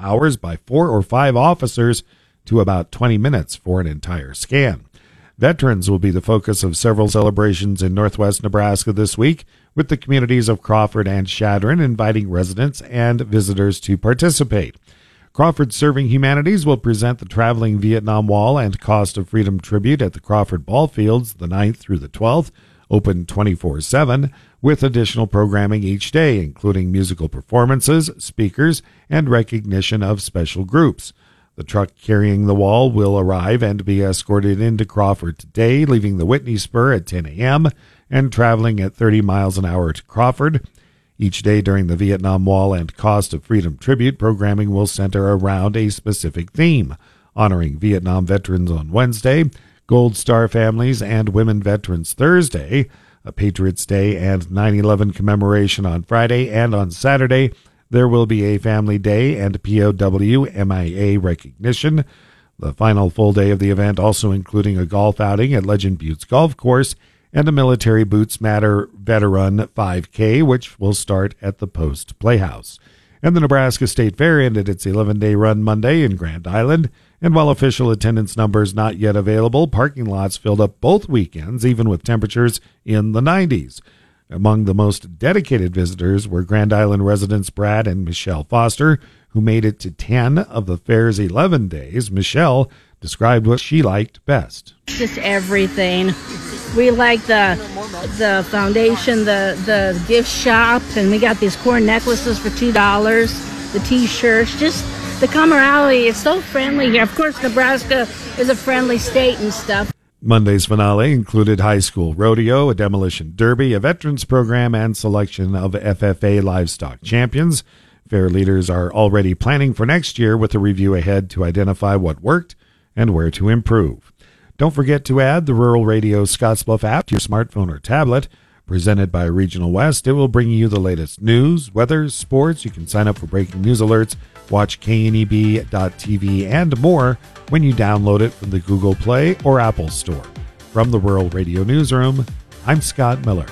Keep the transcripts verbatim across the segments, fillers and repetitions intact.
hours by four or five officers to about twenty minutes for an entire scan. Veterans will be the focus of several celebrations in northwest Nebraska this week, with the communities of Crawford and Chadron inviting residents and visitors to participate. Crawford Serving Humanities will present the Traveling Vietnam Wall and Cost of Freedom tribute at the Crawford Ball Fields the ninth through the twelfth, open twenty-four seven, with additional programming each day, including musical performances, speakers, and recognition of special groups. The truck carrying the wall will arrive and be escorted into Crawford today, leaving the Whitney Spur at ten a.m. and traveling at thirty miles an hour to Crawford. Each day during the Vietnam Wall and Cost of Freedom tribute, programming will center around a specific theme, honoring Vietnam veterans on Wednesday, Gold Star families and women veterans Thursday, a Patriots Day and nine eleven commemoration on Friday, and on Saturday, there will be a Family Day and P O W M I A recognition. The final full day of the event also including a golf outing at Legend Buttes Golf Course and a Military Boots Matter Veteran five K, which will start at the Post Playhouse. And the Nebraska State Fair ended its eleven-day run Monday in Grand Island, and while official attendance numbers not yet available, parking lots filled up both weekends, even with temperatures in the nineties. Among the most dedicated visitors were Grand Island residents Brad and Michelle Foster, who made it to ten of the fair's eleven days. Michelle described what she liked best. Just everything. We like the the foundation, the, the gift shop, and we got these corn necklaces for two dollars, the T-shirts, just the camaraderie. It's so friendly here. Of course, Nebraska is a friendly state and stuff. Monday's finale included high school rodeo, a demolition derby, a veterans program, and selection of F F A livestock champions. Fair leaders are already planning for next year with a review ahead to identify what worked and where to improve. Don't forget to add the Rural Radio Scottsbluff app to your smartphone or tablet. Presented by Regional West, it will bring you the latest news, weather, sports. You can sign up for breaking news alerts, watch K N E B dot T V, and more when you download it from the Google Play or Apple Store. From the Rural Radio Newsroom, I'm Scott Miller.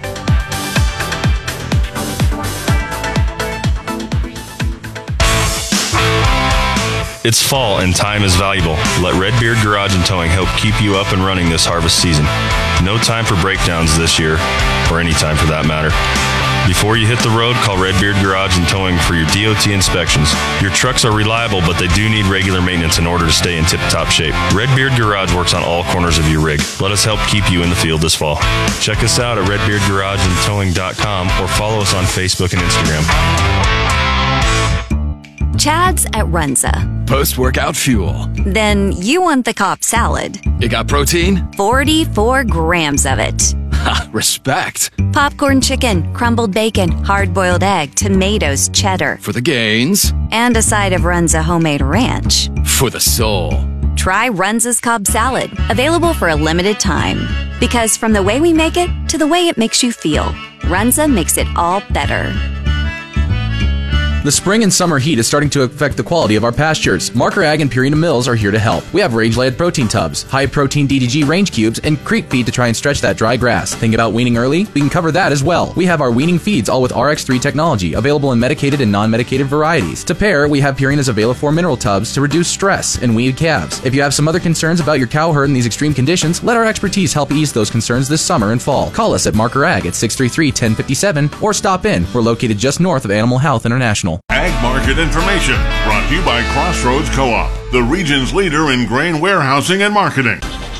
It's fall and time is valuable. Let Redbeard Garage and Towing help keep you up and running this harvest season. No time for breakdowns this year, or any time for that matter. Before you hit the road, call Redbeard Garage and Towing for your D O T inspections. Your trucks are reliable, but they do need regular maintenance in order to stay in tip-top shape. Redbeard Garage works on all corners of your rig. Let us help keep you in the field this fall. Check us out at redbeard garage and towing dot com or follow us on Facebook and Instagram. Chad's at Runza. Post-workout fuel. Then you want the Cobb salad. You got protein? forty-four grams of it. Ha, respect. Popcorn chicken, crumbled bacon, hard-boiled egg, tomatoes, cheddar. For the gains. And a side of Runza homemade ranch. For the soul. Try Runza's Cobb salad, available for a limited time. Because from the way we make it to the way it makes you feel, Runza makes it all better. The spring and summer heat is starting to affect the quality of our pastures. Marker Ag and Purina Mills are here to help. We have range-laid protein tubs, high-protein D D G range cubes, and creep feed to try and stretch that dry grass. Think about weaning early? We can cover that as well. We have our weaning feeds all with R X three technology, available in medicated and non-medicated varieties. To pair, we have Purina's Availfor mineral tubs to reduce stress and weed calves. If you have some other concerns about your cow herd in these extreme conditions, let our expertise help ease those concerns this summer and fall. Call us at Marker Ag at six three three, one zero five seven or stop in. We're located just north of Animal Health International. Ag Market Information, brought to you by Crossroads Co-op, the region's leader in grain warehousing and marketing.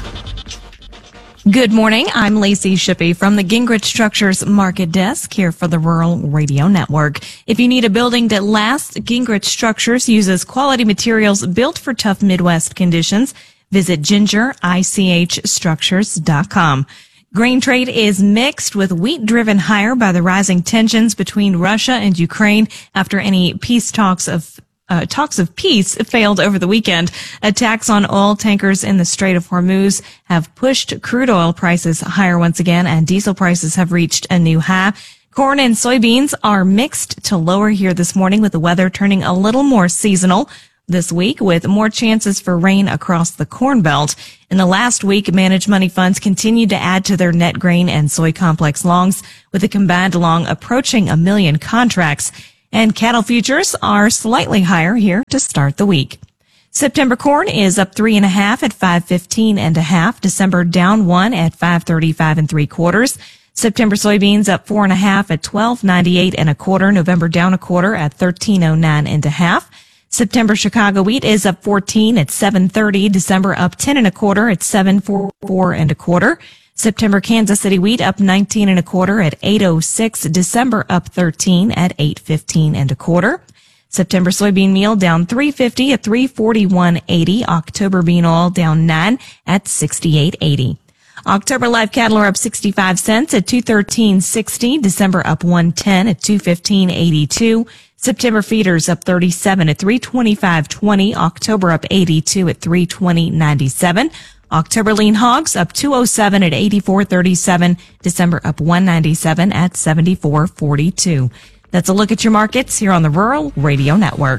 Good morning. I'm Lacey Shippey from the Gingrich Structures Market Desk here for the Rural Radio Network. If you need a building that lasts, Gingrich Structures uses quality materials built for tough Midwest conditions. Visit ginger I C H structures dot com. Grain trade is mixed, with wheat driven higher by the rising tensions between Russia and Ukraine after any peace talks of uh, talks of peace failed over the weekend. Attacks on oil tankers in the Strait of Hormuz have pushed crude oil prices higher once again, and diesel prices have reached a new high. Corn and soybeans are mixed to lower here this morning, with the weather turning a little more seasonal this week, with more chances for rain across the Corn Belt. In the last week, managed money funds continued to add to their net grain and soy complex longs, with a combined long approaching a million contracts. And cattle futures are slightly higher here to start the week. September corn is up three and a half at five fifteen and a half. December down one at five thirty-five and three quarters. September soybeans up four and a half at twelve ninety-eight and a quarter. November down a quarter at thirteen oh nine and a half. September Chicago wheat is up fourteen at seven thirty. December up ten and a quarter at seven forty-four and a quarter. September Kansas City wheat up nineteen and a quarter at eight oh six. December up thirteen at eight fifteen and a quarter. September soybean meal down three fifty at three forty-one eighty. October bean oil down nine at sixty-eight eighty. October live cattle are up sixty-five cents at two thirteen sixty. December up one ten at two fifteen eighty-two. September feeders up thirty-seven at three twenty-five twenty. October up eighty-two at three twenty ninety-seven. October lean hogs up two oh seven at eighty-four thirty-seven. December up one ninety-seven at seventy-four forty-two. That's a look at your markets here on the Rural Radio Network.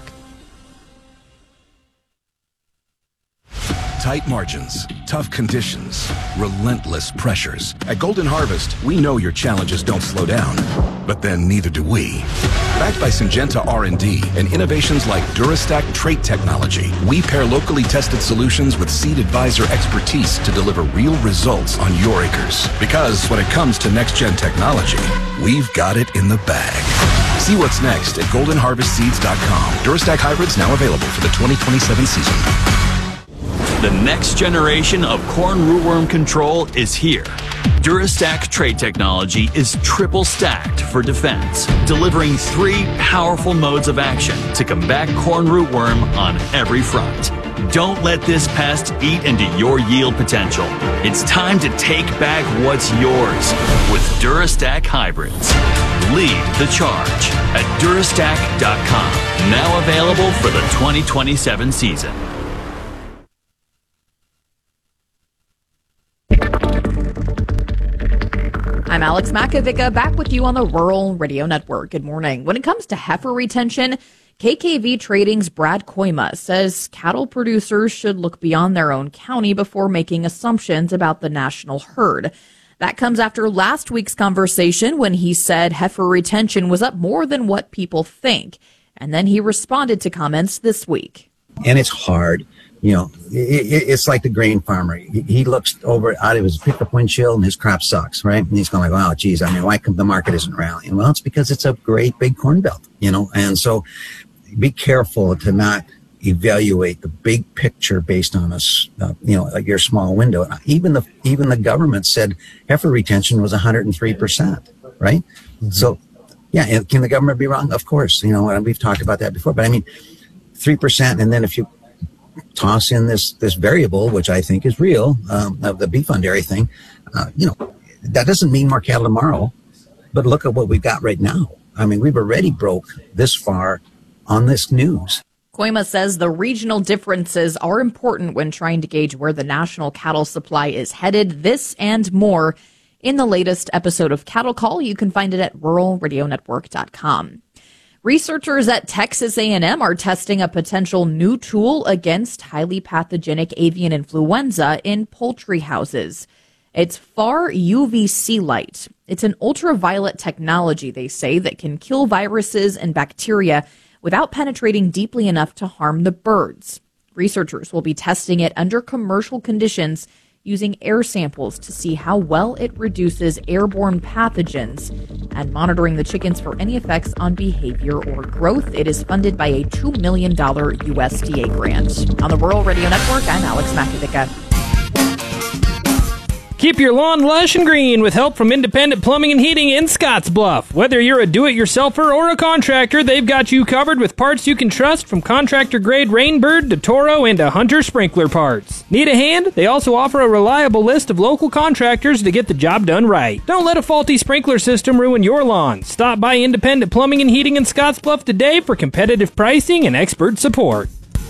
Tight margins, tough conditions, relentless pressures. At Golden Harvest, we know your challenges don't slow down, but then neither do we. Backed by Syngenta R and D and innovations like Durastack trait technology, we pair locally tested solutions with Seed Advisor expertise to deliver real results on your acres. Because when it comes to next-gen technology, we've got it in the bag. See what's next at golden harvest seeds dot com. Durastack hybrids now available for the twenty twenty-seven season. The next generation of corn rootworm control is here. Durastack trait technology is triple stacked for defense, delivering three powerful modes of action to combat corn rootworm on every front. Don't let this pest eat into your yield potential. It's time to take back what's yours with Durastack hybrids. Lead the charge at durastack dot com. Now available for the twenty twenty-seven season. I'm Alex Makovica, back with you on the Rural Radio Network. Good morning. When it comes to heifer retention, K K V Trading's Brad Koima says cattle producers should look beyond their own county before making assumptions about the national herd. That comes after last week's conversation when he said heifer retention was up more than what people think. And then he responded to comments this week. And it's hard. You know, it, it, it's like the grain farmer. He, he looks over out of his pickup windshield and his crop sucks, right? And he's going like, oh, geez, I mean, why come the market isn't rallying? Well, it's because it's a great big corn belt, you know, and so be careful to not evaluate the big picture based on a, uh, you know, like your small window. Even the, even the government said heifer retention was one hundred three percent, right? Mm-hmm. So, yeah, and can the government be wrong? Of course, you know, and we've talked about that before, but I mean, three percent, and then if you toss in this this variable, which I think is real, um, of the beef on dairy thing, uh, you know, that doesn't mean more cattle tomorrow, but look at what we've got right now. I mean, we've already broke this far on this news. Koima says the regional differences are important when trying to gauge where the national cattle supply is headed. This and more in the latest episode of Cattle Call. You can find it at rural radio network dot com. Researchers at Texas A and M are testing a potential new tool against highly pathogenic avian influenza in poultry houses. It's far U V C light. It's an ultraviolet technology, they say, that can kill viruses and bacteria without penetrating deeply enough to harm the birds. Researchers will be testing it under commercial conditions using air samples to see how well it reduces airborne pathogens and monitoring the chickens for any effects on behavior or growth. It is funded by a two million dollars U S D A grant. On the Rural Radio Network, I'm Alex Makovica. Keep your lawn lush and green with help from Independent Plumbing and Heating in Scottsbluff. Whether you're a do-it-yourselfer or a contractor, they've got you covered with parts you can trust, from contractor-grade Rainbird to Toro and to Hunter sprinkler parts. Need a hand? They also offer a reliable list of local contractors to get the job done right. Don't let a faulty sprinkler system ruin your lawn. Stop by Independent Plumbing and Heating in Scottsbluff today for competitive pricing and expert support.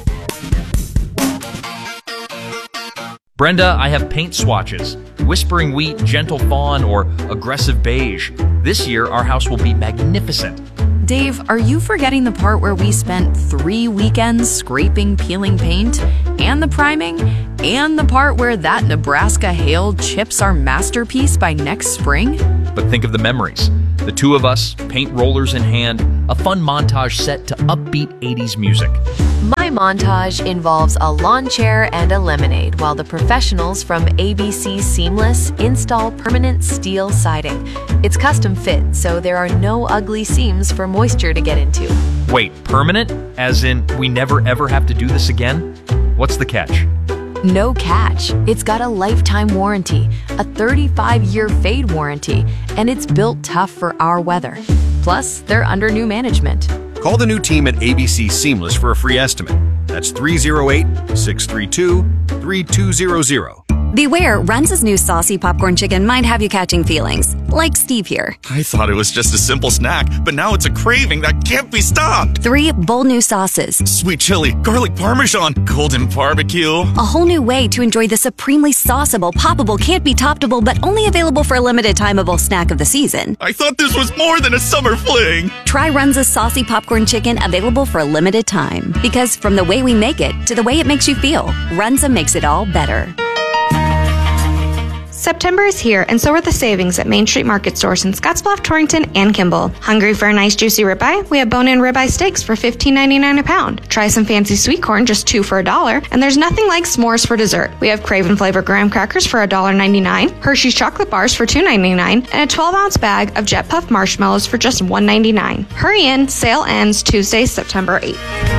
Brenda, I have paint swatches. Whispering Wheat, Gentle Fawn, or Aggressive Beige. This year, our house will be magnificent. Dave, are you forgetting the part where we spent three weekends scraping, peeling paint, and the priming, and the part where that Nebraska hail chips our masterpiece by next spring? But think of the memories. The two of us, paint rollers in hand, a fun montage set to upbeat eighties music. My montage involves a lawn chair and a lemonade while the professionals from A B C Seamless install permanent steel siding. It's custom fit, so there are no ugly seams for moisture to get into. Wait, permanent? As in, we never ever have to do this again? What's the catch? No catch. It's got a lifetime warranty, a thirty-five year fade warranty, and it's built tough for our weather. Plus, they're under new management. Call the new team at A B C Seamless for a free estimate. That's three oh eight, six three two, three two zero zero. Beware, Runza's new saucy popcorn chicken might have you catching feelings, like Steve here. I thought it was just a simple snack, but now it's a craving that can't be stopped. Three bold new sauces. Sweet chili, garlic parmesan, golden barbecue. A whole new way to enjoy the supremely sauceable, poppable, can't be toppable, but only available for a limited timeable snack of the season. I thought this was more than a summer fling. Try Runza's saucy popcorn chicken, available for a limited time. Because from the way we make it to the way it makes you feel, Runza makes it all better. September is here, and so are the savings at Main Street Market Stores in Scottsbluff, Torrington, and Kimball. Hungry for a nice juicy ribeye? We have bone-in ribeye steaks for fifteen ninety-nine a pound. Try some fancy sweet corn, just two for a dollar. And there's nothing like s'mores for dessert. We have Craven flavor graham crackers for one dollar ninety-nine, Hershey's chocolate bars for two ninety-nine, and a twelve ounce bag of Jet Puff marshmallows for just one ninety-nine. Hurry in, sale ends Tuesday, September eighth.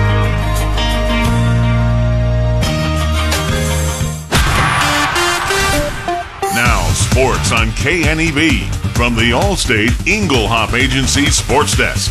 Sports on K N E B from the Allstate Inglehop Agency Sports Desk.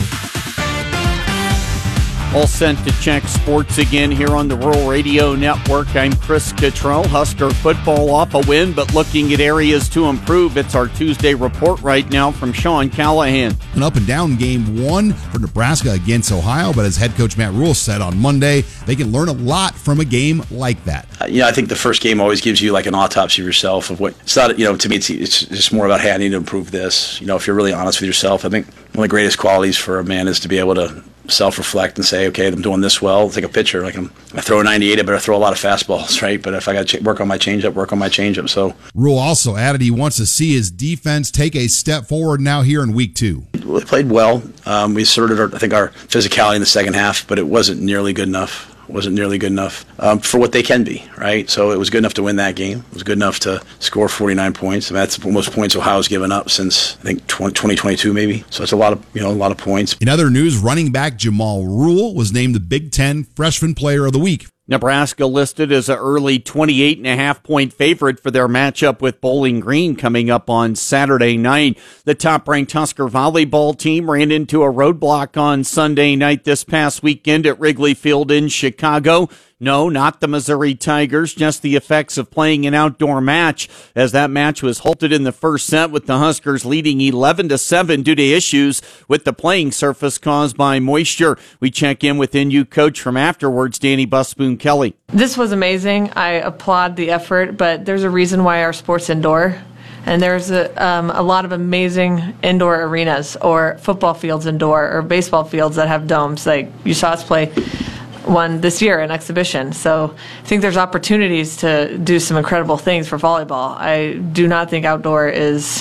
All set to check sports again here on the Rural Radio Network. I'm Chris Cottrell. Husker football off a win, but looking at areas to improve. It's our Tuesday report right now from Sean Callahan. An up-and-down game one for Nebraska against Ohio, but as head coach Matt Rule said on Monday, they can learn a lot from a game like that. Uh, you know, I think the first game always gives you like an autopsy of yourself of what, it's not, you know, to me, it's, it's just more about, hey, I need to improve this. You know, if you're really honest with yourself, I think one of the greatest qualities for a man is to be able to self-reflect and say, okay, I'm doing this well. Take a picture. Like I'm, I throw a ninety-eight, I better throw a lot of fastballs, right? But if I got to ch- work on my changeup, work on my changeup. So Rule also added he wants to see his defense take a step forward now here in week two. We played well. Um, we asserted, our, I think, our physicality in the second half, but it wasn't nearly good enough. wasn't nearly good enough um, for what they can be, right? So it was good enough to win that game. It was good enough to score forty-nine points. I mean, that's the most points Ohio's given up since, I think, twenty twenty-two maybe. So it's a lot of, you know, a lot of points. In other news, running back Jamal Rule was named the Big Ten Freshman Player of the Week. Nebraska listed as an early twenty-eight and a half point favorite for their matchup with Bowling Green coming up on Saturday night. The top-ranked Husker volleyball team ran into a roadblock on Sunday night this past weekend at Wrigley Field in Chicago. No, not the Missouri Tigers, just the effects of playing an outdoor match, as that match was halted in the first set with the Huskers leading eleven to seven due to issues with the playing surface caused by moisture. We check in with N U coach from afterwards, Danny Busboom Kelly. This was amazing. I applaud the effort, but there's a reason why our sport's indoor. And there's a, um, a lot of amazing indoor arenas or football fields indoor or baseball fields that have domes. Like you saw us play one this year, an exhibition. So I think there's opportunities to do some incredible things for volleyball. I do not think outdoor is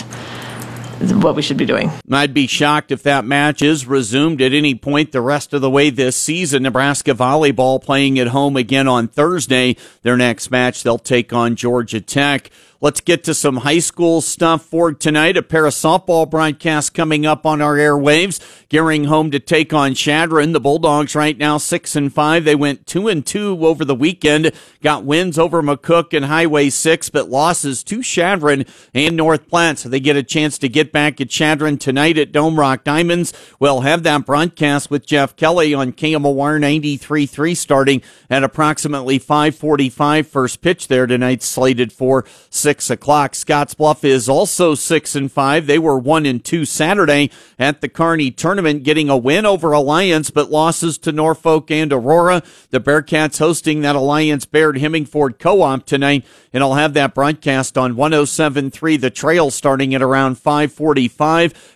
what we should be doing. I'd be shocked if that match is resumed at any point the rest of the way this season. Nebraska volleyball playing at home again on Thursday. Their next match, they'll take on Georgia Tech. Let's get to some high school stuff for tonight. A pair of softball broadcasts coming up on our airwaves. Gearing home to take on Chadron. The Bulldogs right now six and five. They went two and two over the weekend. Got wins over McCook and Highway six, but losses to Chadron and North Platte. So they get a chance to get back at Chadron tonight at Dome Rock Diamonds. We'll have that broadcast with Jeff Kelly on K M O R ninety-three point three starting at approximately five forty-five. First pitch there tonight slated for six o'clock. Scottsbluff is also six and five. They were one and two Saturday at the Kearney tournament, getting a win over Alliance, but losses to Norfolk and Aurora. The Bearcats hosting that Alliance Baird Hemingford co-op tonight, and I'll have that broadcast on one oh seven point three The Trail starting at around five forty-five.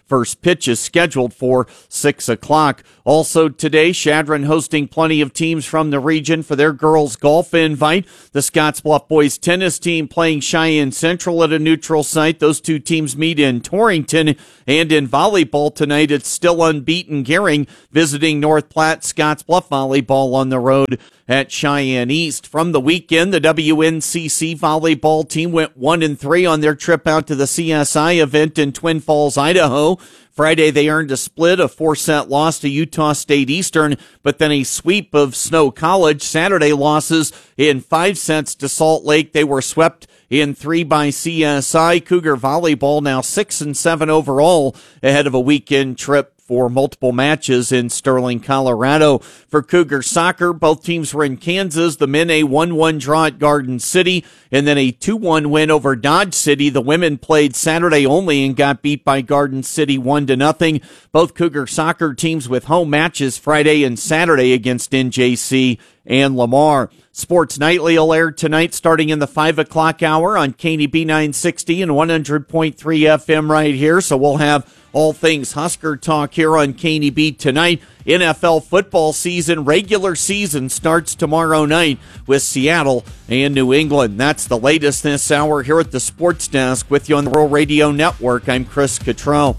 First pitch is scheduled for six o'clock. Also today, Chadron hosting plenty of teams from the region for their girls golf invite. The Scottsbluff boys tennis team playing Cheyenne Central at a neutral site. Those two teams meet in Torrington. And in volleyball tonight, it's still unbeaten Gering visiting North Platte. Scottsbluff volleyball on the road at Cheyenne East. From the weekend, the W N C C volleyball team went one and three on their trip out to the C S I event in Twin Falls, Idaho. Friday, they earned a split, a four-set loss to Utah State Eastern, but then a sweep of Snow College. Saturday losses in five sets to Salt Lake. They were swept in three by C S I. Cougar volleyball now six and seven overall ahead of a weekend trip for multiple matches in Sterling, Colorado. For Cougar soccer, both teams were in Kansas. The men a one one draw at Garden City and then a two one win over Dodge City. The women played Saturday only and got beat by Garden City one to nothing. Both Cougar soccer teams with home matches Friday and Saturday against N J C and Lamar. Sports Nightly will air tonight starting in the five o'clock hour on K N B nine sixty and one hundred point three F M right here. So we'll have all things Husker talk here on K N B tonight. N F L football season, regular season, starts tomorrow night with Seattle and New England. That's the latest this hour here at the Sports Desk. With you on the Rural Radio Network, I'm Chris Cottrell.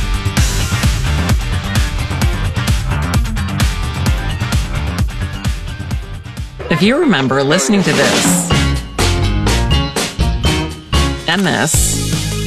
If you remember listening to this and this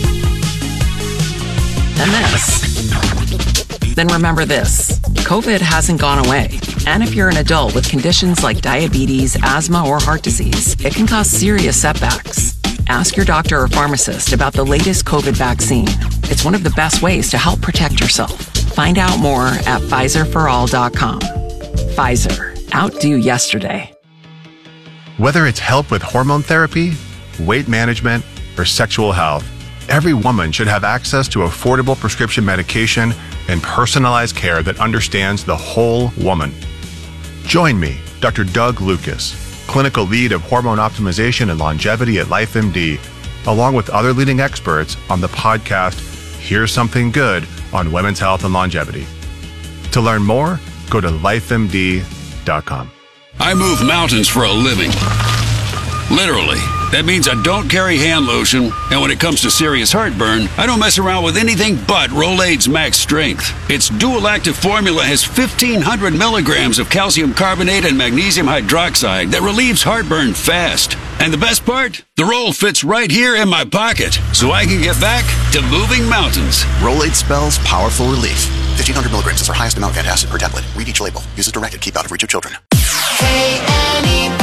and this, then remember this. COVID hasn't gone away. And if you're an adult with conditions like diabetes, asthma, or heart disease, it can cause serious setbacks. Ask your doctor or pharmacist about the latest COVID vaccine. It's one of the best ways to help protect yourself. Find out more at Pfizer for all dot com. Pfizer. Outdo yesterday. Whether it's help with hormone therapy, weight management, or sexual health, every woman should have access to affordable prescription medication and personalized care that understands the whole woman. Join me, Doctor Doug Lucas, clinical lead of hormone optimization and longevity at LifeMD, along with other leading experts on the podcast Here's Something Good on Women's Health and Longevity. To learn more, go to life M D dot com. I move mountains for a living. Literally. That means I don't carry hand lotion, and when it comes to serious heartburn, I don't mess around with anything but Rolaids Max Strength. Its dual-active formula has fifteen hundred milligrams of calcium carbonate and magnesium hydroxide that relieves heartburn fast. And the best part? The roll fits right here in my pocket, so I can get back to moving mountains. Rolaids spells powerful relief. fifteen hundred milligrams is our highest amount of antacid per tablet. Read each label. Use as directed. Keep out of reach of children. K N E B.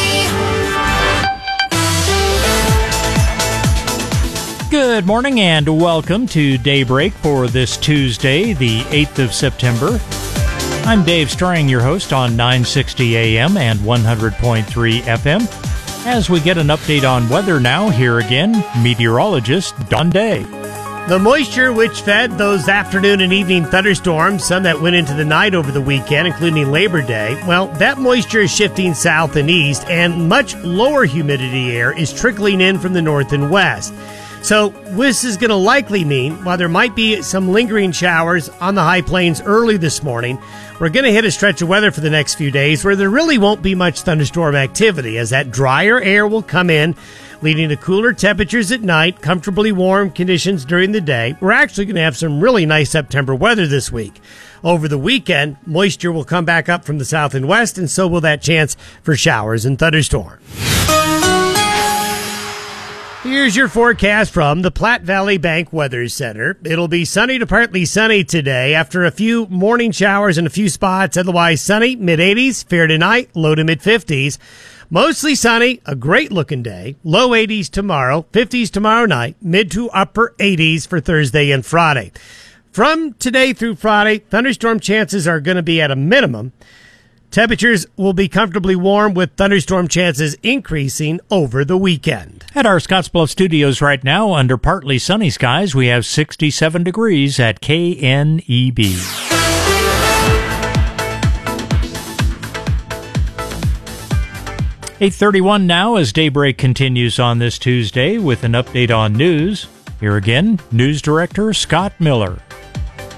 Good morning and welcome to Daybreak for this Tuesday, the eighth of September. I'm Dave Strang, your host on nine sixty A M and one hundred point three F M. As we get an update on weather now, here again, meteorologist Don Day. The moisture which fed those afternoon and evening thunderstorms, some that went into the night over the weekend, including Labor Day, well, that moisture is shifting south and east, and much lower humidity air is trickling in from the north and west. So this is going to likely mean, while there might be some lingering showers on the high plains early this morning, we're going to hit a stretch of weather for the next few days where there really won't be much thunderstorm activity, as that drier air will come in, leading to cooler temperatures at night, comfortably warm conditions during the day. We're actually going to have some really nice September weather this week. Over the weekend, moisture will come back up from the south and west, and so will that chance for showers and thunderstorms. Here's your forecast from the Platte Valley Bank Weather Center. It'll be sunny to partly sunny today after a few morning showers in a few spots. Otherwise sunny, mid eighties, fair tonight, low to mid fifties. Mostly sunny, a great looking day. Low eighties tomorrow, fifties tomorrow night, mid to upper eighties for Thursday and Friday. From today through Friday, thunderstorm chances are going to be at a minimum. Temperatures will be comfortably warm with thunderstorm chances increasing over the weekend. At our Scottsbluff studios right now, under partly sunny skies, we have sixty-seven degrees at K N E B. eight thirty-one now as Daybreak continues on this Tuesday with an update on news. Here again, News Director Scott Miller.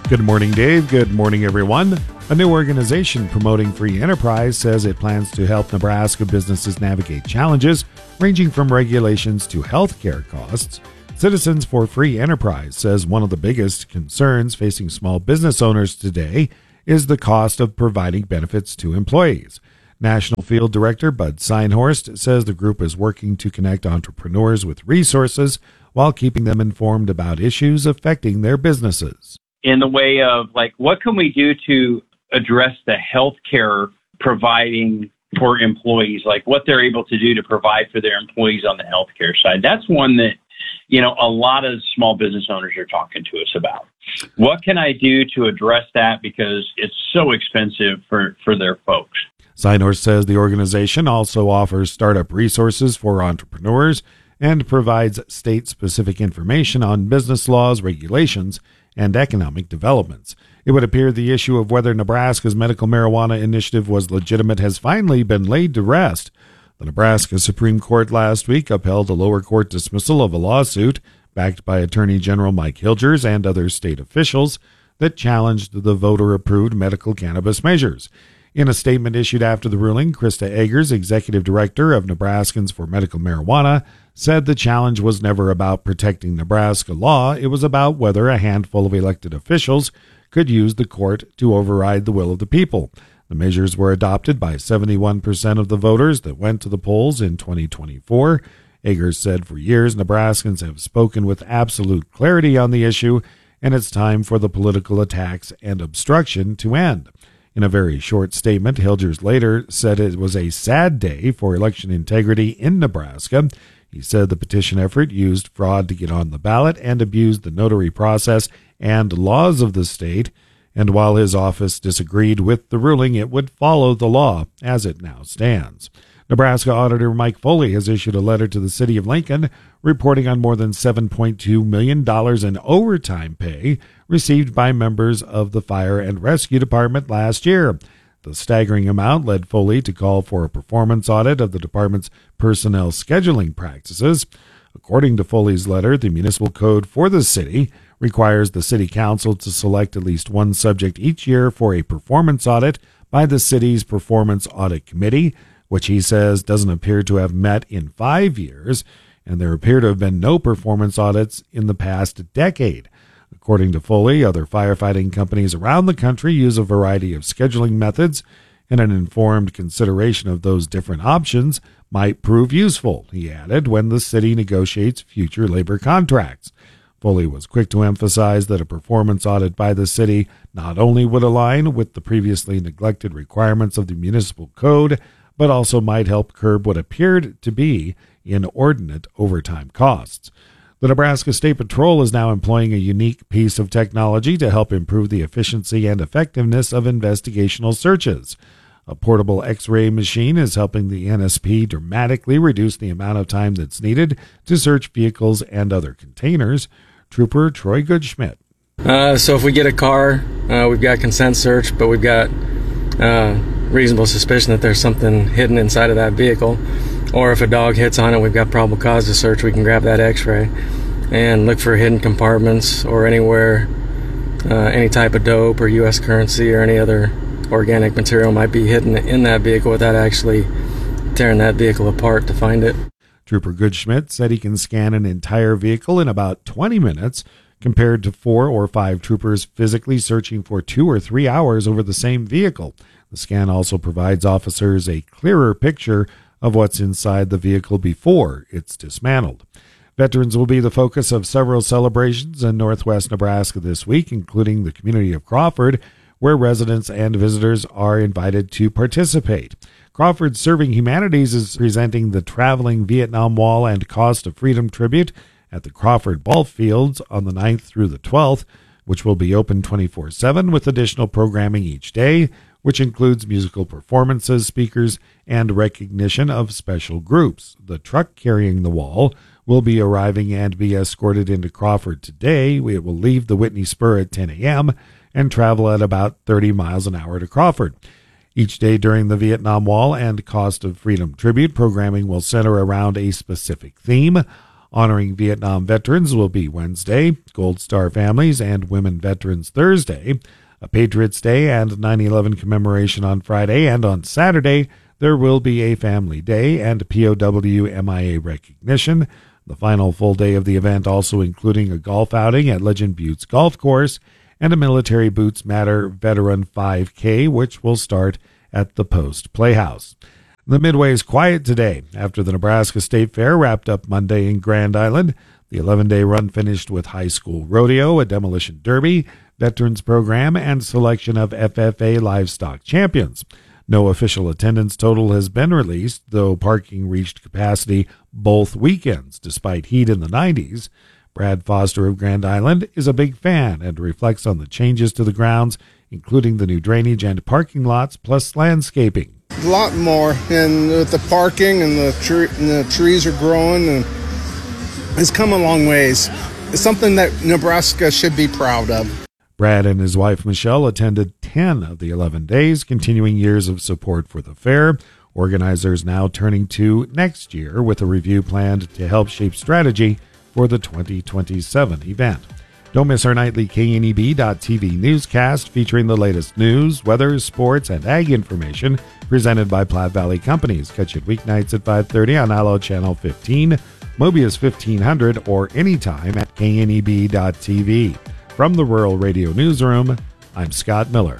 Good morning, Dave. Good morning, everyone. A new organization promoting free enterprise says it plans to help Nebraska businesses navigate challenges ranging from regulations to healthcare costs. Citizens for Free Enterprise says one of the biggest concerns facing small business owners today is the cost of providing benefits to employees. National Field Director Bud Seinhorst says the group is working to connect entrepreneurs with resources while keeping them informed about issues affecting their businesses. In the way of, like, what can we do to address the health care providing for employees, like what they're able to do to provide for their employees on the healthcare side. That's one that, you know, a lot of small business owners are talking to us about. What can I do to address that? Because it's so expensive for, for their folks. Seinhorst says the organization also offers startup resources for entrepreneurs and provides state-specific information on business laws, regulations, and economic developments. It would appear the issue of whether Nebraska's medical marijuana initiative was legitimate has finally been laid to rest. The Nebraska Supreme Court last week upheld a lower court dismissal of a lawsuit backed by Attorney General Mike Hilgers and other state officials that challenged the voter-approved medical cannabis measures. In a statement issued after the ruling, Krista Eggers, executive director of Nebraskans for Medical Marijuana, said the challenge was never about protecting Nebraska law. It was about whether a handful of elected officials could use the court to override the will of the people. The measures were adopted by seventy-one percent of the voters that went to the polls in twenty twenty-four. Eggers said for years Nebraskans have spoken with absolute clarity on the issue, and it's time for the political attacks and obstruction to end. In a very short statement, Hilgers later said it was a sad day for election integrity in Nebraska. He said the petition effort used fraud to get on the ballot and abused the notary process and laws of the state. And while his office disagreed with the ruling, it would follow the law as it now stands. Nebraska Auditor Mike Foley has issued a letter to the city of Lincoln reporting on more than seven point two million dollars in overtime pay received by members of the Fire and Rescue Department last year. The staggering amount led Foley to call for a performance audit of the department's personnel scheduling practices. According to Foley's letter, the municipal code for the city requires the city council to select at least one subject each year for a performance audit by the city's Performance Audit Committee, which he says doesn't appear to have met in five years, and there appear to have been no performance audits in the past decade. According to Foley, other firefighting companies around the country use a variety of scheduling methods, and an informed consideration of those different options might prove useful, he added, when the city negotiates future labor contracts. Foley was quick to emphasize that a performance audit by the city not only would align with the previously neglected requirements of the municipal code, but also might help curb what appeared to be inordinate overtime costs. The Nebraska State Patrol is now employing a unique piece of technology to help improve the efficiency and effectiveness of investigational searches. A portable X-ray machine is helping the N S P dramatically reduce the amount of time that's needed to search vehicles and other containers. Trooper Troy Goodschmidt. Uh, so if we get a car, uh, we've got consent search, but we've got uh, reasonable suspicion that there's something hidden inside of that vehicle. Or if a dog hits on it, we've got probable cause to search, we can grab that X-ray and look for hidden compartments or anywhere uh, any type of dope or U S currency or any other organic material might be hidden in that vehicle without actually tearing that vehicle apart to find it. Trooper Goodschmidt said he can scan an entire vehicle in about twenty minutes, compared to four or five troopers physically searching for two or three hours over the same vehicle. The scan also provides officers a clearer picture of what's inside the vehicle before it's dismantled. Veterans will be the focus of several celebrations in northwest Nebraska this week, including the community of Crawford, where residents and visitors are invited to participate. Crawford Serving Humanities is presenting the Traveling Vietnam Wall and Cost of Freedom tribute at the Crawford Ball Fields on the ninth through the twelfth, which will be open twenty-four seven with additional programming each day, which includes musical performances, speakers, and recognition of special groups. The truck carrying the wall will be arriving and be escorted into Crawford today. It will leave the Whitney Spur at ten a.m. and travel at about thirty miles an hour to Crawford. Each day during the Vietnam Wall and Cost of Freedom tribute, programming will center around a specific theme. Honoring Vietnam Veterans will be Wednesday, Gold Star Families and Women Veterans Thursday, a Patriots Day and nine eleven commemoration on Friday, and on Saturday there will be a Family Day and P O W M I A recognition. The final full day of the event also including a golf outing at Legend Buttes Golf Course and a Military Boots Matter Veteran five K, which will start at the Post Playhouse. The Midway is quiet today after the Nebraska State Fair wrapped up Monday in Grand Island. The eleven-day run finished with high school rodeo, a demolition derby, veterans program, and selection of F F A livestock champions. No official attendance total has been released, though parking reached capacity both weekends, despite heat in the nineties. Brad Foster of Grand Island is a big fan and reflects on the changes to the grounds, including the new drainage and parking lots, plus landscaping. A lot more, and with the parking and the, tre- and the trees are growing, and it's come a long ways. It's something that Nebraska should be proud of. Brad and his wife Michelle attended ten of the eleven days, continuing years of support for the fair. Organizers now turning to next year with a review planned to help shape strategy for the twenty twenty-seven event. Don't miss our nightly K N E B dot T V newscast featuring the latest news, weather, sports, and ag information presented by Platte Valley Companies. Catch it weeknights at five thirty on Allo Channel fifteen, Mobius fifteen hundred, or anytime at K N E B dot T V. From the Rural Radio Newsroom, I'm Scott Miller.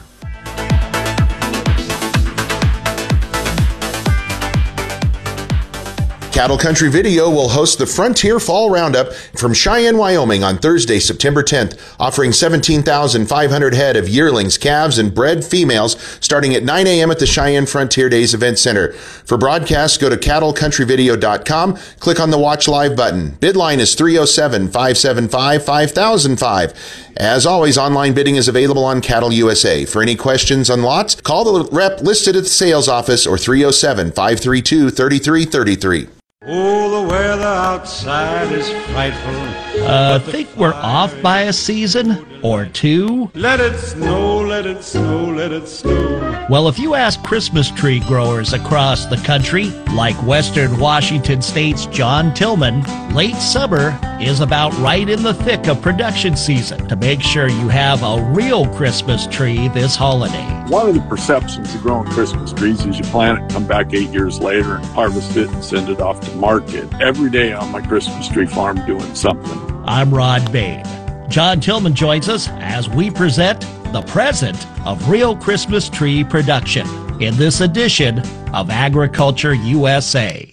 Cattle Country Video will host the Frontier Fall Roundup from Cheyenne, Wyoming on Thursday, September tenth, offering seventeen thousand five hundred head of yearlings, calves, and bred females starting at nine a.m. at the Cheyenne Frontier Days Event Center. For broadcasts, go to cattle country video dot com, click on the Watch Live button. Bid line is three oh seven, five seven five, five thousand five. As always, online bidding is available on Cattle U S A. For any questions on lots, call the rep listed at the sales office or three oh seven, five three two, three three three three. Oh, the weather outside is frightful. Uh, think we're off by a season or two? Let it snow, let it snow, let it snow. Well, if you ask Christmas tree growers across the country, like Western Washington State's John Tillman, late summer is about right in the thick of production season to make sure you have a real Christmas tree this holiday. One of the perceptions of growing Christmas trees is you plant it, come back eight years later and harvest it and send it off to market. Every day on my Christmas tree farm doing something. I'm Rod Bain. John Tillman joins us as we present the present of real Christmas tree production in this edition of Agriculture U S A.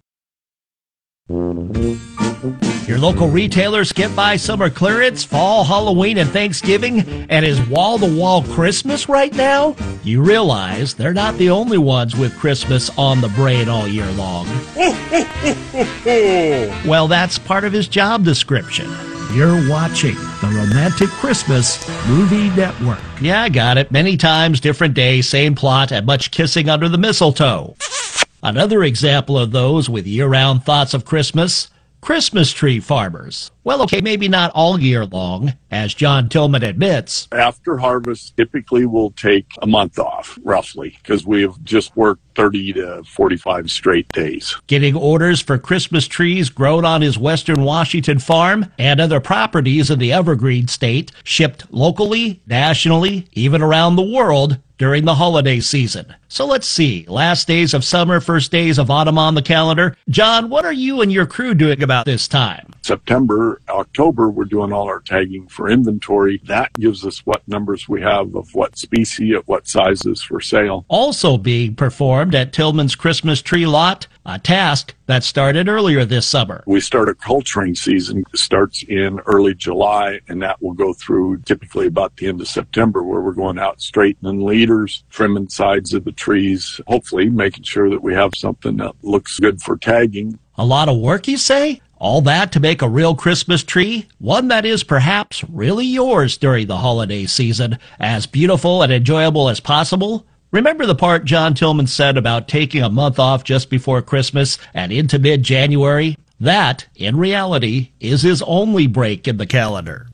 Your local retailers get by summer clearance, fall, Halloween, and Thanksgiving, and is wall-to-wall Christmas right now? You realize they're not the only ones with Christmas on the brain all year long. Well, that's part of his job description. You're watching the Romantic Christmas Movie Network. Yeah, I got it. Many times, different day, same plot, and much kissing under the mistletoe. Another example of those with year-round thoughts of Christmas, Christmas tree farmers. Well, okay, maybe not all year long, as John Tillman admits. After harvest, typically we'll take a month off, roughly, because we've just worked thirty to forty-five straight days. Getting orders for Christmas trees grown on his Western Washington farm and other properties in the Evergreen State, shipped locally, nationally, even around the world during the holiday season. So let's see, last days of summer, first days of autumn on the calendar. John, what are you and your crew doing about this time? September, October, we're doing all our tagging for inventory. That gives us what numbers we have of what species, at what sizes for sale. Also being performed at Tillman's Christmas tree lot, a task that started earlier this summer. We start a culturing season. It starts in early July, and that will go through typically about the end of September, where we're going out straightening leaders, trimming sides of the trees, hopefully making sure that we have something that looks good for tagging. A lot of work, you say? All that to make a real Christmas tree, one that is perhaps really yours during the holiday season, as beautiful and enjoyable as possible? Remember the part John Tillman said about taking a month off just before Christmas and into mid-January? That, in reality, is his only break in the calendar.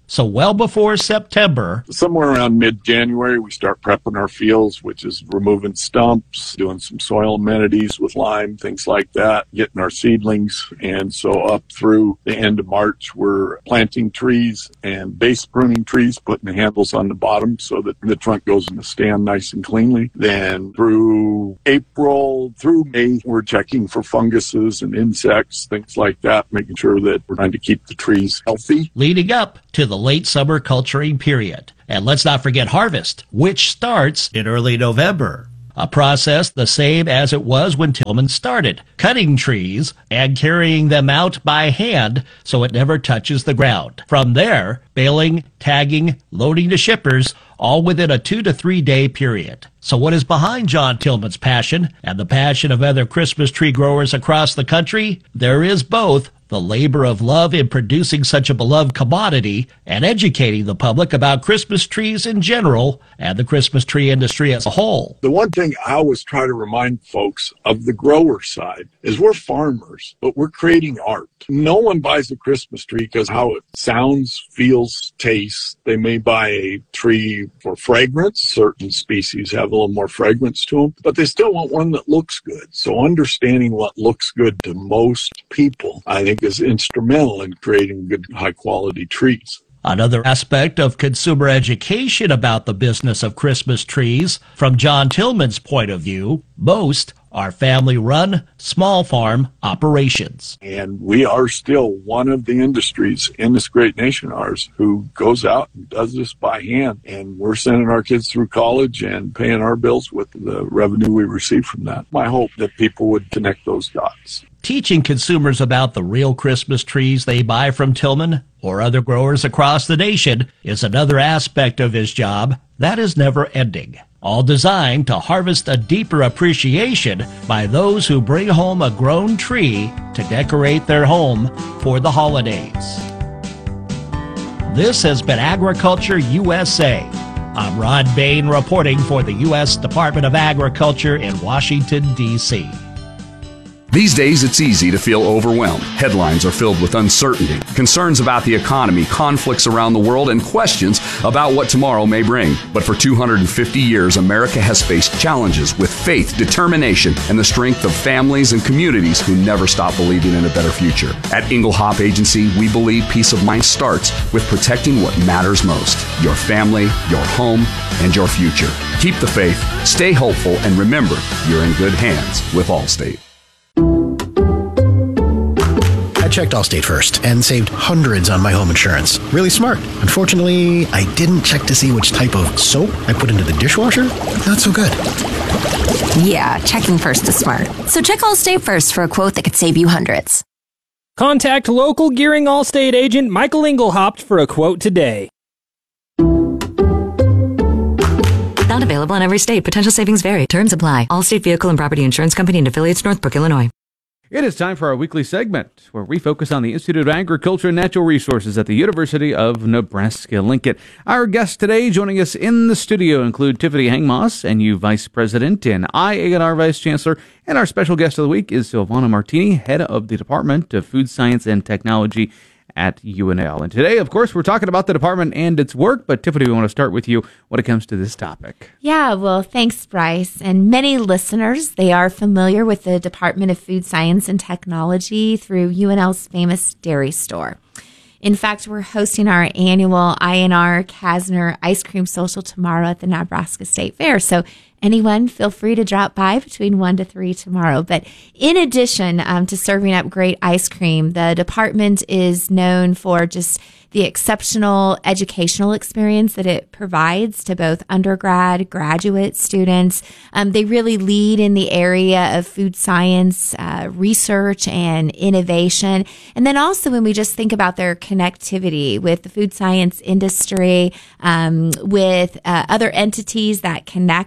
So well before September, somewhere around mid-January, we start prepping our fields, which is removing stumps, doing some soil amenities with lime, things like that, getting our seedlings. And so up through the end of March, we're planting trees and base pruning trees, putting the handles on the bottom so that the trunk goes in the stand nice and cleanly. Then through April, through May, we're checking for funguses and insects, things like that, making sure that we're trying to keep the trees healthy. Leading up to the late summer culturing period. And let's not forget harvest, which starts in early November. A process the same as it was when Tillman started, cutting trees and carrying them out by hand so it never touches the ground. From there, baling, tagging, loading to shippers, all within a two to three day period. So what is behind John Tillman's passion and the passion of other Christmas tree growers across the country? There is both the labor of love in producing such a beloved commodity and educating the public about Christmas trees in general and the Christmas tree industry as a whole. The one thing I always try to remind folks of the grower side is we're farmers, but we're creating art. No one buys a Christmas tree because how it sounds, feels, tastes. They may buy a tree for fragrance. Certain species have a little more fragrance to them, but they still want one that looks good. So understanding what looks good to most people, I think, is instrumental in creating good, high-quality trees. Another aspect of consumer education about the business of Christmas trees, from John Tillman's point of view, most are family-run, small farm operations. And we are still one of the industries in this great nation, ours, who goes out and does this by hand. And we're sending our kids through college and paying our bills with the revenue we receive from that. My hope that people would connect those dots. Teaching consumers about the real Christmas trees they buy from Tillman or other growers across the nation is another aspect of his job that is never ending. All designed to harvest a deeper appreciation by those who bring home a grown tree to decorate their home for the holidays. This has been Agriculture U S A. I'm Rod Bain reporting for the U S Department of Agriculture in Washington, D C These days, it's easy to feel overwhelmed. Headlines are filled with uncertainty, concerns about the economy, conflicts around the world, and questions about what tomorrow may bring. But for two hundred fifty years, America has faced challenges with faith, determination, and the strength of families and communities who never stop believing in a better future. At Engelhop Agency, we believe peace of mind starts with protecting what matters most: your family, your home, and your future. Keep the faith, stay hopeful, and remember, you're in good hands with Allstate. I checked Allstate first and saved hundreds on my home insurance. Really smart. Unfortunately, I didn't check to see which type of soap I put into the dishwasher. Not so good. Yeah, checking first is smart. So check Allstate first for a quote that could save you hundreds. Contact local Gearing Allstate agent Michael Engelhaupt for a quote today. Not available in every state. Potential savings vary. Terms apply. Allstate Vehicle and Property Insurance Company and affiliates, Northbrook, Illinois. It is time for our weekly segment where we focus on the Institute of Agriculture and Natural Resources at the University of Nebraska-Lincoln. Our guests today joining us in the studio include Tiffany Hangmoss, N U Vice President and I A N R Vice Chancellor, and our special guest of the week is Silvana Martini, Head of the Department of Food Science and Technology at U N L. And today, of course, we're talking about the department and its work, but Tiffany, we want to start with you when it comes to this topic. Yeah, well, thanks, Bryce. And many listeners, they are familiar with the Department of Food Science and Technology through U N L's famous dairy store. In fact, we're hosting our annual I N R Kasner Ice Cream Social tomorrow at the Nebraska State Fair. So anyone, feel free to drop by between one to three tomorrow. But in addition um, to serving up great ice cream, the department is known for just the exceptional educational experience that it provides to both undergrad, graduate students. Um, they really lead in the area of food science, uh, research and innovation. And then also when we just think about their connectivity with the food science industry, um, with uh, other entities that connect with that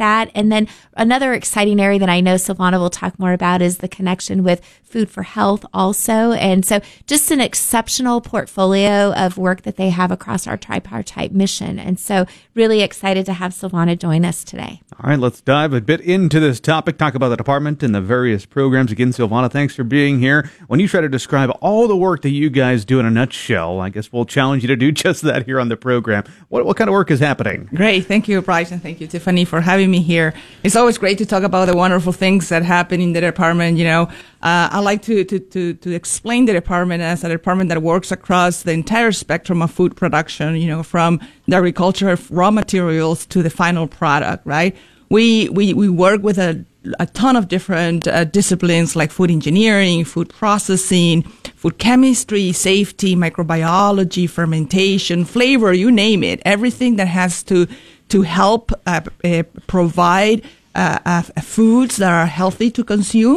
that. And then another exciting area that I know Silvana will talk more about is the connection with Food for Health also. And so just an exceptional portfolio of work that they have across our tripartite mission. And so really excited to have Silvana join us today. All right, let's dive a bit into this topic, talk about the department and the various programs. Again, Silvana, thanks for being here. When you try to describe all the work that you guys do in a nutshell, I guess we'll challenge you to do just that here on the program. What, what kind of work is happening? Great. Thank you, Bryce, and thank you, Tiffany, for having me here. It's always great to talk about the wonderful things that happen in the department. You know, uh, I like to, to, to, to explain the department as a department that works across the entire spectrum of food production, you know, from the agriculture of raw materials to the final product, right? We, we, we work with a, a ton of different uh, disciplines like food engineering, food processing, food chemistry, safety, microbiology, fermentation, flavor, you name it. Everything that has to, to help uh, uh, provide uh, uh, foods that are healthy to consume